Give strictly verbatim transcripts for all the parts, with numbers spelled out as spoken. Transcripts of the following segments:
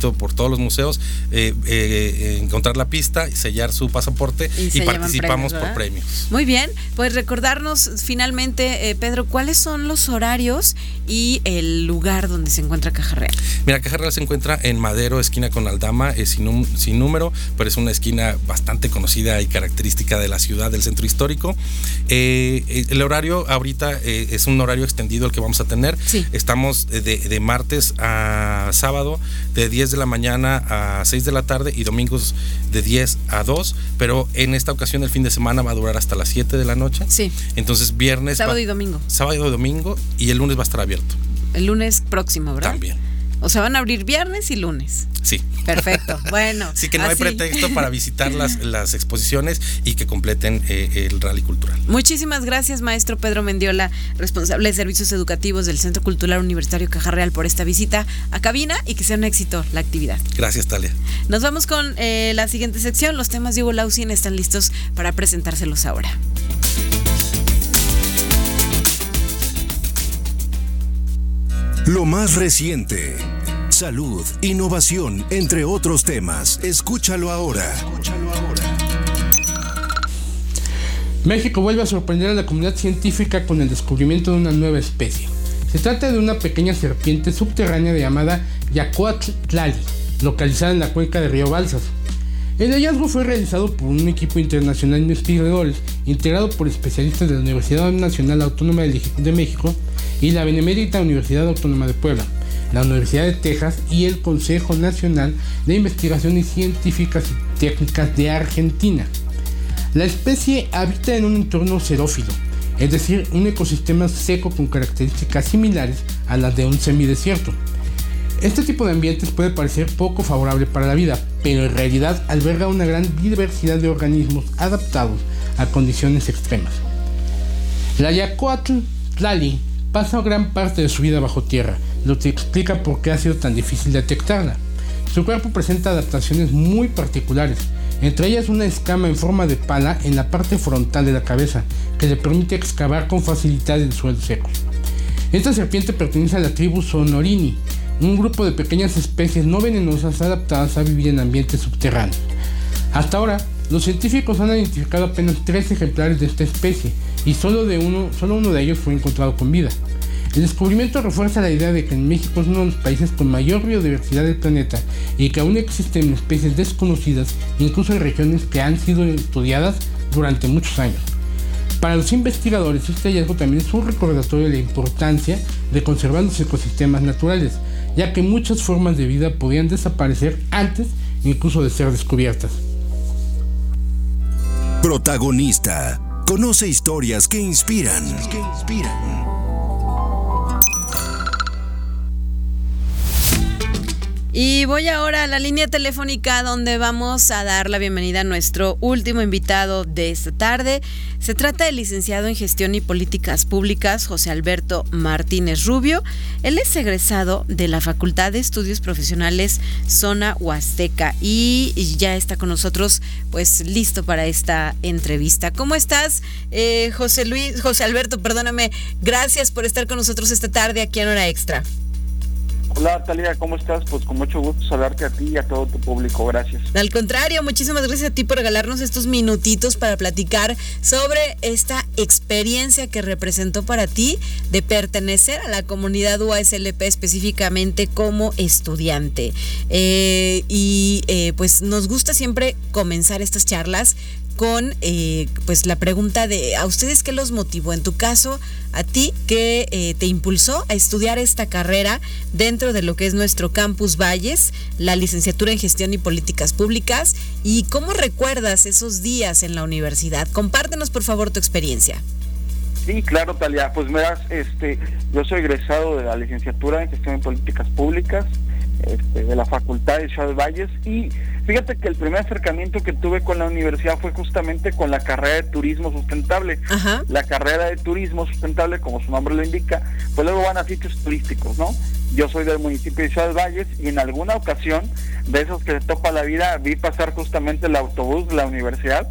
poquito por todos los museos, eh, eh, encontrar la pista, sellar su pasaporte y, y participamos premios, por premios. Muy bien, pues recordarnos finalmente, eh, Pedro, ¿cuáles son los horarios y el lugar donde se encuentra Caja Real? Mira, Caja Real se encuentra en Madero, esquina con Aldama, es sin, sin número, pero es una esquina bastante conocida y característica de la ciudad, del centro histórico. Eh, el horario ahorita eh, es un horario extendido el que vamos a tener. Sí. Estamos de, de martes a sábado, de diez de la mañana a seis de la tarde y domingos de diez a dos, pero en esta ocasión el fin de semana va a durar hasta las siete de la noche. Sí. Entonces viernes... Sábado va, y domingo. Sábado y domingo y el lunes va a estar abierto. El lunes próximo, ¿verdad? También. O sea, van a abrir viernes y lunes. Sí. Perfecto. Bueno. Así que no así. hay pretexto para visitar las, las exposiciones y que completen eh, el rally cultural. Muchísimas gracias, maestro Pedro Mendiola, responsable de servicios educativos del Centro Cultural Universitario Caja Real, por esta visita a cabina y que sea un éxito la actividad. Gracias, Talia. Nos vamos con eh, la siguiente sección. Los temas de Hugo Lausien están listos para presentárselos ahora. Lo más reciente, salud, innovación, entre otros temas. Escúchalo ahora. Escúchalo ahora. México vuelve a sorprender a la comunidad científica con el descubrimiento de una nueva especie. Se trata de una pequeña serpiente subterránea llamada Yacuatl tlali, localizada en la cuenca del río Balsas. El hallazgo fue realizado por un equipo internacional de investigadores integrado por especialistas de la Universidad Nacional Autónoma de México y la Benemérita Universidad Autónoma de Puebla, la Universidad de Texas y el Consejo Nacional de Investigaciones Científicas y Técnicas de Argentina. La especie habita en un entorno xerófilo, es decir, un ecosistema seco con características similares a las de un semidesierto. Este tipo de ambientes puede parecer poco favorable para la vida, pero en realidad alberga una gran diversidad de organismos adaptados a condiciones extremas. La Yacuatl tlali pasa gran parte de su vida bajo tierra, lo que explica por qué ha sido tan difícil detectarla. Su cuerpo presenta adaptaciones muy particulares, entre ellas una escama en forma de pala en la parte frontal de la cabeza, que le permite excavar con facilidad el suelo seco. Esta serpiente pertenece a la tribu Sonorini, un grupo de pequeñas especies no venenosas adaptadas a vivir en ambientes subterráneos. Hasta ahora, los científicos han identificado apenas tres ejemplares de esta especie y solo, de uno, solo uno de ellos fue encontrado con vida. El descubrimiento refuerza la idea de que en México es uno de los países con mayor biodiversidad del planeta y que aún existen especies desconocidas, incluso en regiones que han sido estudiadas durante muchos años. Para los investigadores, este hallazgo también es un recordatorio de la importancia de conservar los ecosistemas naturales, ya que muchas formas de vida podían desaparecer antes incluso de ser descubiertas. Protagonista. Conoce historias que inspiran. Que inspiran. Y voy ahora a la línea telefónica donde vamos a dar la bienvenida a nuestro último invitado de esta tarde. Se trata del licenciado en Gestión y Políticas Públicas, José Alberto Martínez Rubio. Él es egresado de la Facultad de Estudios Profesionales Zona Huasteca y ya está con nosotros, pues listo para esta entrevista. ¿Cómo estás, eh, José Luis, José Alberto, perdóname? Gracias por estar con nosotros esta tarde aquí en Hora Extra. Hola, Talia, ¿cómo estás? Pues con mucho gusto saludarte a ti y a todo tu público, gracias. Al contrario, muchísimas gracias a ti por regalarnos estos minutitos para platicar sobre esta experiencia que representó para ti de pertenecer a la comunidad U A S L P específicamente como estudiante. Eh, y eh, pues nos gusta siempre comenzar estas charlas con eh, pues la pregunta de ¿a ustedes qué los motivó? En tu caso, a ti, ¿qué eh, te impulsó a estudiar esta carrera dentro de lo que es nuestro Campus Valles, la licenciatura en Gestión y Políticas Públicas? ¿Y cómo recuerdas esos días en la universidad? Compártenos, por favor, tu experiencia. Sí, claro, Talia. Pues verás, este, yo soy egresado de la licenciatura en Gestión y Políticas Públicas, este, de la Facultad de Ciudad Valles, y fíjate que el primer acercamiento que tuve con la universidad fue justamente con la carrera de Turismo Sustentable. Ajá. La carrera de Turismo Sustentable, como su nombre lo indica, pues luego van a sitios turísticos, ¿no? Yo soy del municipio de Ciudad Valles y en alguna ocasión, de esos que se topa la vida, vi pasar justamente el autobús de la universidad,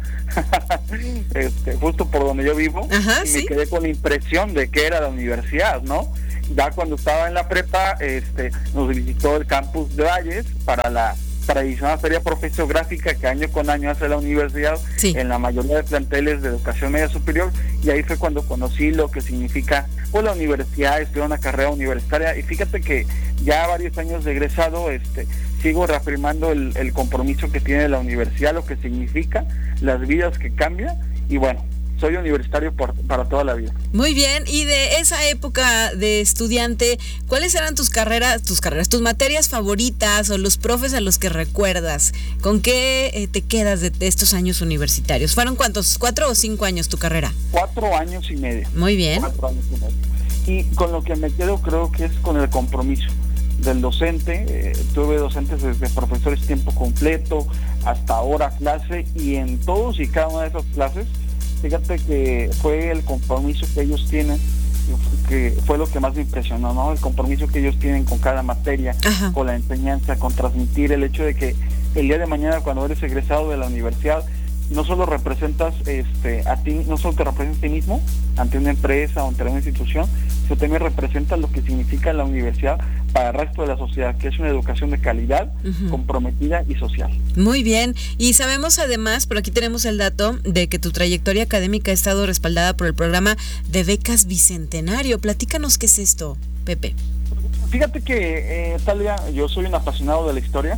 este, justo por donde yo vivo. Ajá, y ¿sí? Me quedé con la impresión de que era la universidad, ¿no? Ya cuando estaba en la prepa, este, nos visitó el campus de Valles para la tradicional feria profesiográfica que año con año hace la universidad, sí, en la mayoría de planteles de educación media superior, y ahí fue cuando conocí lo que significa pues la universidad, estudiar una carrera universitaria, y fíjate que ya varios años de egresado, este, sigo reafirmando el, el compromiso que tiene la universidad, lo que significa, las vidas que cambia, y bueno, soy universitario por, para toda la vida. Muy bien, y de esa época de estudiante, ¿cuáles eran tus carreras, tus carreras, tus materias favoritas o los profes a los que recuerdas? ¿Con qué eh, te quedas de, de estos años universitarios? ¿Fueron cuántos, cuatro o cinco años tu carrera? Cuatro años y medio. Muy bien. Cuatro años y medio. Y con lo que me quedo creo que es con el compromiso del docente. Eh, tuve docentes desde profesores tiempo completo hasta hora clase, y en todos y cada una de esas clases, fíjate que fue el compromiso que ellos tienen, que fue lo que más me impresionó, ¿no? El compromiso que ellos tienen con cada materia, ajá, con la enseñanza, con transmitir el hecho de que el día de mañana, cuando eres egresado de la universidad, no solo representas este a ti, no solo te representas a ti mismo ante una empresa o ante una institución, sino también representas lo que significa la universidad para el resto de la sociedad, que es una educación de calidad, uh-huh, comprometida y social. Muy bien, y sabemos además, por aquí tenemos el dato de que tu trayectoria académica ha estado respaldada por el programa de becas Bicentenario. Platícanos qué es esto, Pepe. Fíjate que, eh, Talia, yo soy un apasionado de la historia,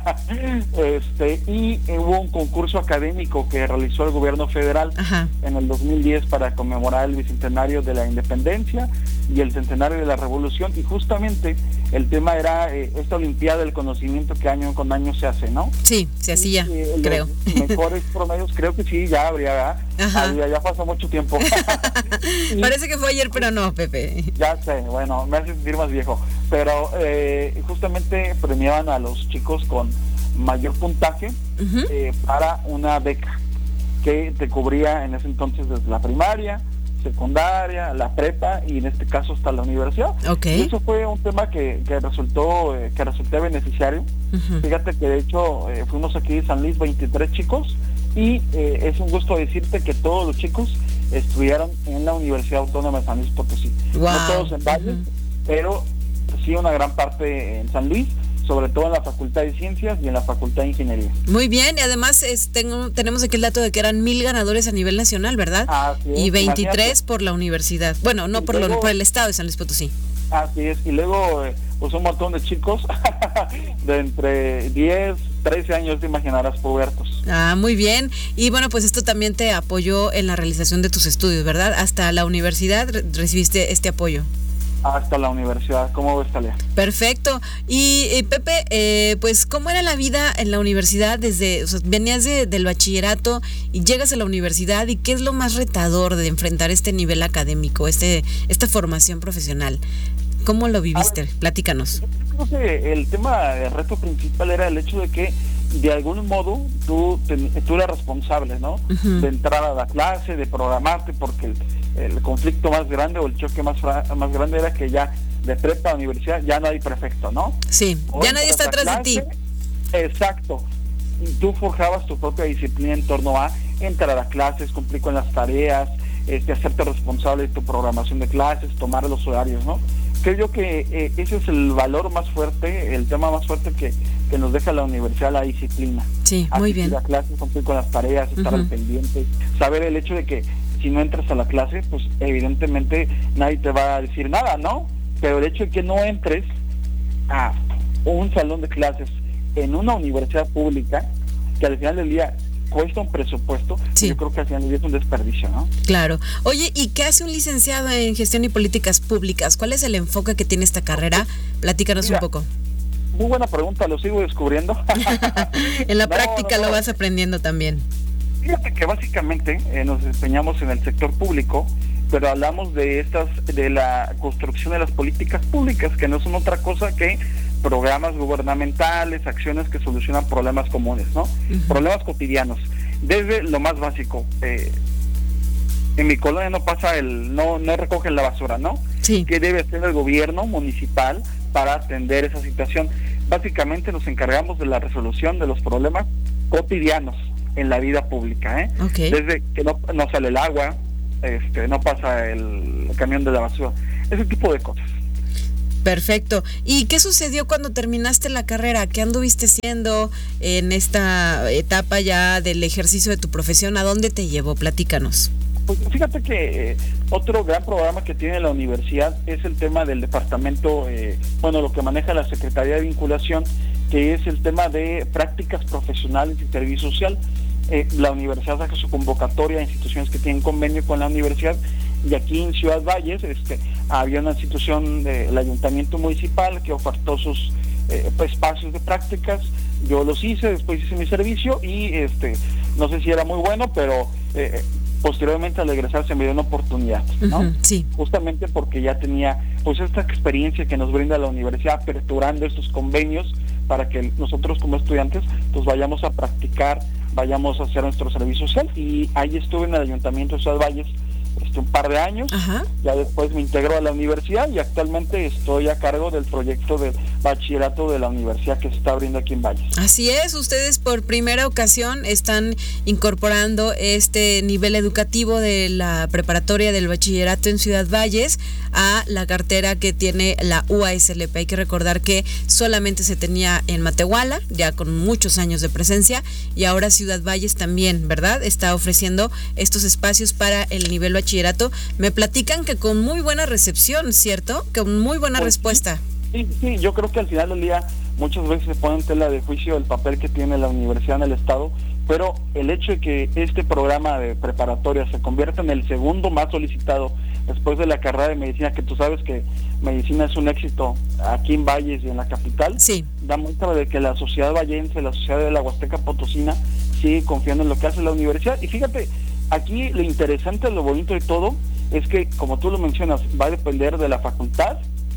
este, y eh, hubo un concurso académico que realizó el gobierno federal, ajá, en el dos mil diez para conmemorar el bicentenario de la independencia y el centenario de la revolución, y justamente el tema era eh, esta olimpiada del conocimiento que año con año se hace, ¿no? Sí, se hacía, y, eh, creo. Los mejores promedios, creo que sí, ya habría, ¿verdad? Habría, ya pasó mucho tiempo. Parece que fue ayer, pero no, Pepe. Ya sé, bueno, me hace sentir más viejo. Pero eh, justamente premiaban a los chicos con mayor puntaje, uh-huh, eh, para una beca que te cubría en ese entonces desde la primaria, secundaria, la prepa y en este caso hasta la universidad. Okay. Y eso fue un tema que, que resultó eh, que resulté beneficiario. Uh-huh. Fíjate que de hecho eh, fuimos aquí de San Luis veintitrés chicos, y eh, es un gusto decirte que todos los chicos estudiaron en la Universidad Autónoma de San Luis Potosí. Wow. No todos en Valles, uh-huh, pero sí una gran parte en San Luis, sobre todo en la Facultad de Ciencias y en la Facultad de Ingeniería. Muy bien, y además es, tengo, tenemos aquí el dato de que eran mil ganadores a nivel nacional, ¿verdad? Así es, y veintitrés imagínate, por la universidad. Bueno, no por, luego, lo, por el estado de San Luis Potosí. Así es, y luego eh, pues un montón de chicos de entre diez, trece años, te imaginarás, pubertos. Ah, muy bien. Y bueno, pues esto también te apoyó en la realización de tus estudios, ¿verdad? Hasta la universidad re- recibiste este apoyo. Hasta la universidad, ¿cómo ves, Talia? Perfecto. Y, y Pepe, eh, pues, ¿cómo era la vida en la universidad desde, o sea, venías de, del bachillerato y llegas a la universidad, y qué es lo más retador de enfrentar este nivel académico, este, esta formación profesional? ¿Cómo lo viviste? Ver, Platícanos. Yo creo que el tema, el reto principal era el hecho de que de algún modo tú, te, tú eras responsable, ¿no? Uh-huh. De entrar a la clase, de programarte, porque el, el conflicto más grande o el choque más, más grande era que ya de prepa a universidad ya no hay prefecto, ¿no? Sí, o ya nadie está atrás clase, de ti. Exacto. Y tú forjabas tu propia disciplina en torno a entrar a las clases, cumplir con las tareas, este, hacerte responsable de tu programación de clases, tomar los horarios, ¿no? Creo yo que eh, ese es el valor más fuerte, el tema más fuerte que, que nos deja la universidad, la disciplina. Sí, muy bien. Asistir a clases, cumplir con las tareas, estar uh-huh. al pendiente, saber el hecho de que si no entras a la clase, pues evidentemente nadie te va a decir nada, ¿no? Pero el hecho de que no entres a un salón de clases en una universidad pública, que al final del día cuesta un presupuesto, sí. Yo creo que al final del día es un desperdicio, ¿no? Claro. Oye, ¿y qué hace un licenciado en gestión y políticas públicas? ¿Cuál es el enfoque que tiene esta carrera? Platícanos Mira, un poco. Muy buena pregunta, lo sigo descubriendo. En la no, práctica no, no. lo vas aprendiendo también. Fíjate que básicamente eh, nos desempeñamos en el sector público, pero hablamos de estas, de la construcción de las políticas públicas, que no son otra cosa que programas gubernamentales, acciones que solucionan problemas comunes, ¿no? Uh-huh. Problemas cotidianos, desde lo más básico. Eh, en mi colonia no pasa el, no, no recogen la basura, ¿no? Sí. ¿Qué debe hacer el gobierno municipal para atender esa situación? Básicamente nos encargamos de la resolución de los problemas cotidianos en la vida pública, ¿eh? Okay. Desde que no, no sale el agua, este, no pasa el camión de la basura, ese tipo de cosas. Perfecto. ¿Y qué sucedió cuando terminaste la carrera? ¿Qué anduviste haciendo en esta etapa ya del ejercicio de tu profesión? ¿A dónde te llevó? Platícanos. Pues fíjate que eh, otro gran programa que tiene la universidad es el tema del departamento, eh, bueno, lo que maneja la Secretaría de Vinculación, que es el tema de prácticas profesionales y servicio social. Eh, la universidad saca su convocatoria a instituciones que tienen convenio con la universidad, y aquí en Ciudad Valles este, había una institución del ayuntamiento municipal que ofertó sus eh, espacios de prácticas. Yo los hice, después hice mi servicio y este no sé si era muy bueno, pero eh, posteriormente al egresar se me dio una oportunidad, ¿no? Uh-huh, sí. Justamente porque ya tenía pues esta experiencia que nos brinda la universidad, aperturando estos convenios para que nosotros como estudiantes pues vayamos a practicar, vayamos a hacer nuestro servicio social, y ahí estuve en el ayuntamiento de Ciudad Valles este, un par de años. Ajá. Ya después me integró a la universidad y actualmente estoy a cargo del proyecto de bachillerato de la universidad que se está abriendo aquí en Valles. Así es, ustedes por primera ocasión están incorporando este nivel educativo de la preparatoria del bachillerato en Ciudad Valles a la cartera que tiene la U A S L P. Hay que recordar que solamente se tenía en Matehuala, ya con muchos años de presencia, y ahora Ciudad Valles también, ¿verdad? Está ofreciendo estos espacios para el nivel bachillerato. Me platican que con muy buena recepción, ¿cierto? Con muy buena pues respuesta. Sí, sí, yo creo que al final del día muchas veces se pone en tela de juicio el papel que tiene la universidad en el estado, pero el hecho de que este programa de preparatoria se convierta en el segundo más solicitado después de la carrera de medicina, que tú sabes que medicina es un éxito aquí en Valles y en la capital, sí, da muestra de que la sociedad vallense, la sociedad de la Huasteca Potosina sigue confiando en lo que hace la universidad. Y fíjate, aquí lo interesante, lo bonito de todo es que, como tú lo mencionas, va a depender de la facultad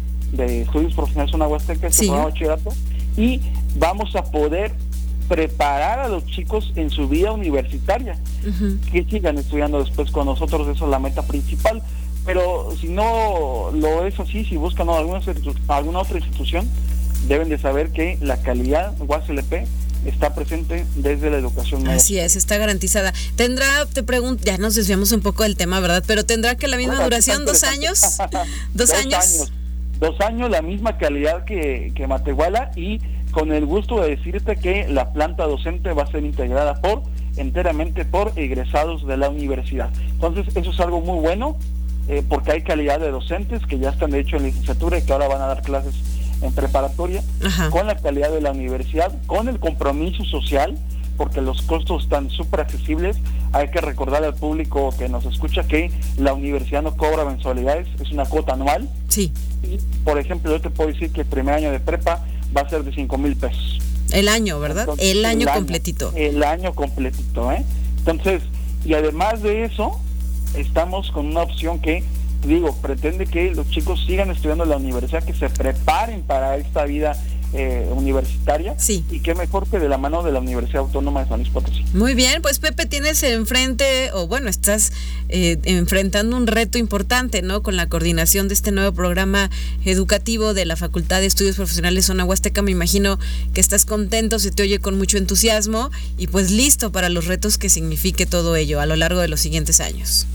de Estudios Profesionales Zona Huasteca, este sí. programa de bachillerato, y vamos a poder preparar a los chicos en su vida universitaria, uh-huh. que sigan estudiando después con nosotros. Eso es la meta principal. Pero si no lo es así, si buscan ¿no? alguna, alguna otra institución, deben de saber que la calidad U A S L P está presente desde la educación media. Así es, está garantizada. Tendrá, te pregunto, ya nos desviamos un poco del tema, ¿verdad? Pero tendrá que la misma bueno, duración, dos años, dos, dos años. años. Dos años, la misma calidad que, que Matehuala, y con el gusto de decirte que la planta docente va a ser integrada por enteramente por egresados de la universidad. Entonces, eso es algo muy bueno, eh, porque hay calidad de docentes que ya están de hecho en licenciatura y que ahora van a dar clases en preparatoria, Ajá. con la calidad de la universidad, con el compromiso social, porque los costos están súper accesibles. Hay que recordar al público que nos escucha que la universidad no cobra mensualidades, es una cuota anual. Sí. Y, por ejemplo, yo te puedo decir que el primer año de prepa va a ser de cinco mil pesos. El año, ¿verdad? Entonces, el año el completito. Año, el año completito, ¿eh? Entonces, y además de eso, estamos con una opción que, digo, pretende que los chicos sigan estudiando en la universidad, que se preparen para esta vida eh, universitaria, sí. y qué mejor que de la mano de la Universidad Autónoma de San Luis Potosí. Muy bien, pues Pepe, tienes enfrente, o bueno, estás eh, enfrentando un reto importante, ¿no? Con la coordinación de este nuevo programa educativo de la Facultad de Estudios Profesionales Zona Huasteca. Me imagino que estás contento, se te oye con mucho entusiasmo y pues listo para los retos que signifique todo ello a lo largo de los siguientes años.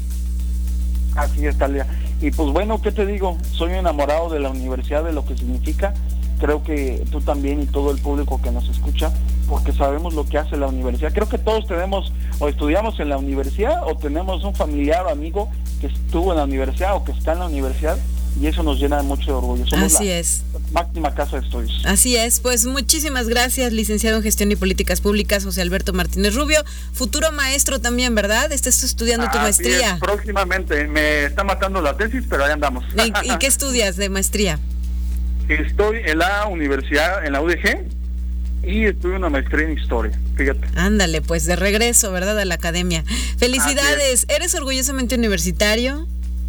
Así es, Talia. Y pues bueno, ¿qué te digo? Soy enamorado de la universidad, de lo que significa. Creo que tú también y todo el público que nos escucha, porque sabemos lo que hace la universidad. Creo que todos tenemos, o estudiamos en la universidad, o tenemos un familiar o amigo que estuvo en la universidad o que está en la universidad, y eso nos llena de mucho orgullo. Somos Así la es. máxima casa de estudios. Así es, pues muchísimas gracias, licenciado en Gestión y Políticas Públicas, José Alberto Martínez Rubio, futuro maestro también, ¿verdad? Estás estudiando ah, tu maestría. Es, próximamente, me está matando la tesis, pero ahí andamos. ¿Y, ¿Y qué estudias de maestría? Estoy en la universidad, en la U D G, y estudio una maestría en historia, fíjate. Ándale, pues de regreso, ¿verdad? A la academia. Felicidades, ¿eres orgullosamente universitario?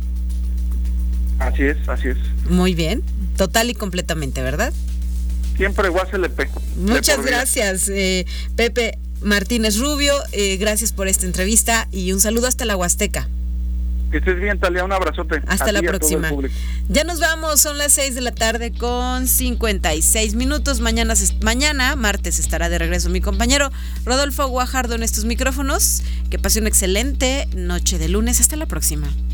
Así es, así es. Muy bien, total y completamente, ¿verdad? Siempre U A S L P. Muchas gracias, eh, Pepe Martínez Rubio, eh, gracias por esta entrevista y un saludo hasta la Huasteca. Que estés bien, Talia, un abrazote. Hasta la próxima. Ya nos vamos, son las seis de la tarde con cincuenta y seis minutos. Mañana, mañana, martes, estará de regreso mi compañero Rodolfo Guajardo en estos micrófonos. Que pase una excelente noche de lunes. Hasta la próxima.